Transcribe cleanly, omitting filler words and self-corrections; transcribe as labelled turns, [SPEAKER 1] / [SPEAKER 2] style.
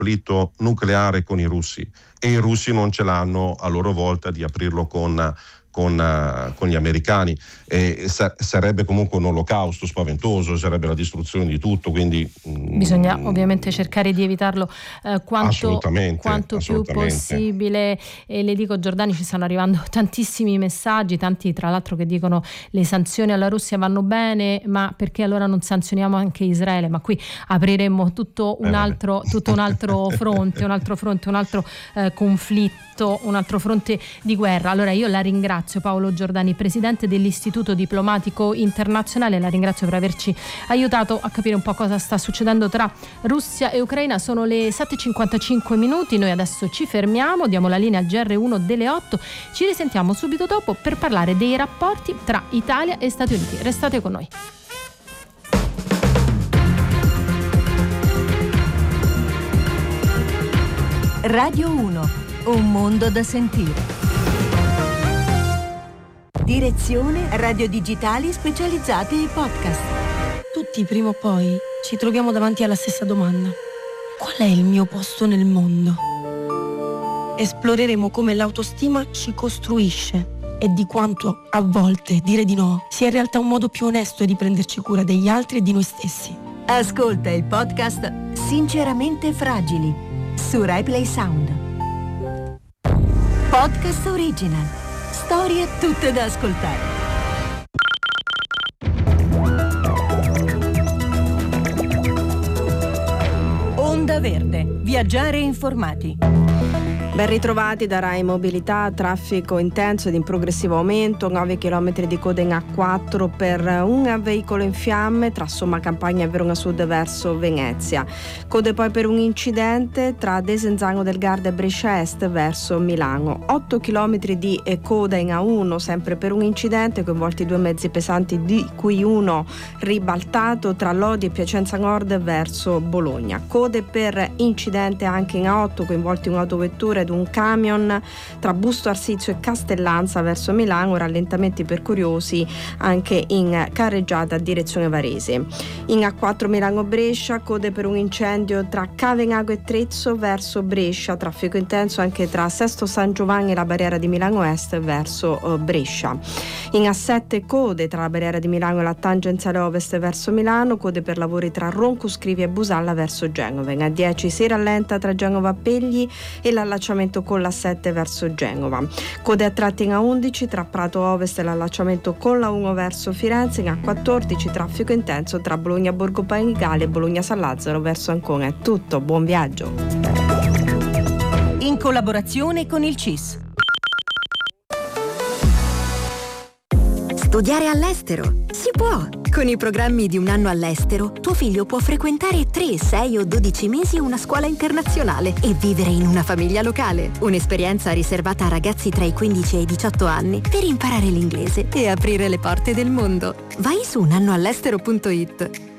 [SPEAKER 1] conflitto nucleare con i russi e i russi non ce l'hanno a loro volta di aprirlo con gli americani, e sarebbe comunque un olocausto spaventoso, sarebbe la distruzione di tutto, quindi
[SPEAKER 2] bisogna ovviamente cercare di evitarlo quanto più possibile. E le dico, Giordani, ci stanno arrivando tantissimi messaggi, tanti tra l'altro che dicono le sanzioni alla Russia vanno bene, ma perché allora non sanzioniamo anche Israele? Ma qui apriremmo tutto un altro fronte, un altro conflitto, un altro fronte di guerra. Allora io la ringrazio, Paolo Giordani, presidente dell'Istituto Diplomatico Internazionale, la ringrazio per averci aiutato a capire un po' cosa sta succedendo tra Russia e Ucraina. Sono le 7:55, noi adesso ci fermiamo, diamo la linea al GR1 delle 8, ci risentiamo subito dopo per parlare dei rapporti tra Italia e Stati Uniti. Restate con noi.
[SPEAKER 3] Radio 1, un mondo da sentire. Direzione Radio Digitali Specializzate e Podcast.
[SPEAKER 4] Tutti prima o poi ci troviamo davanti alla stessa domanda: qual è il mio posto nel mondo? Esploreremo come l'autostima ci costruisce e di quanto a volte dire di no sia in realtà un modo più onesto di prenderci cura degli altri e di noi stessi.
[SPEAKER 3] Ascolta il podcast Sinceramente Fragili su RaiPlay Sound. Podcast Original. Storie tutte da ascoltare. Onda Verde. Viaggiare informati.
[SPEAKER 5] Ben ritrovati da Rai Mobilità. Traffico intenso ed in progressivo aumento, 9 km di coda in A4 per un veicolo in fiamme tra Somma Campagna e Verona Sud verso Venezia. Code poi per un incidente tra Desenzano del Garda e Brescia Est verso Milano. 8 km di coda in A1 sempre per un incidente, coinvolti 2 mezzi pesanti di cui uno ribaltato tra Lodi e Piacenza Nord verso Bologna. Code per incidente anche in A8, coinvolti un'autovettura ed un camion tra Busto Arsizio e Castellanza verso Milano, rallentamenti per curiosi anche in carreggiata direzione Varese. In A4 Milano-Brescia, code per un incendio tra Cavenago e Trezzo verso Brescia, traffico intenso anche tra Sesto San Giovanni e la barriera di Milano Est verso Brescia. In A7 code tra la barriera di Milano e la tangenziale ovest verso Milano, code per lavori tra Ronco Scrivi e Busalla verso Genova. In A10 si rallenta tra Genova Pegli e l'allacciamento con la 7 verso Genova. Code a tratti in A11 tra Prato Ovest e l'allacciamento con la 1 verso Firenze. In A14 traffico intenso tra Bologna Borgo Panigale e Bologna San Lazzaro verso Ancona. È tutto, buon viaggio.
[SPEAKER 3] In collaborazione con il CIS.
[SPEAKER 6] Studiare all'estero? Si può! Con i programmi di un anno all'estero, tuo figlio può frequentare 3, 6 o 12 mesi una scuola internazionale e vivere in una famiglia locale. Un'esperienza riservata a ragazzi tra i 15 e i 18 anni per imparare l'inglese e aprire le porte del mondo. Vai su unannoall'estero.it.